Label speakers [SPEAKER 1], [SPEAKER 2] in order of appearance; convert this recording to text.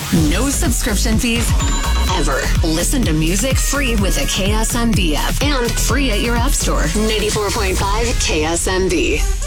[SPEAKER 1] No subscription fees ever. Listen to music free with the KSMB app and free at your app store. 94.5 KSMB.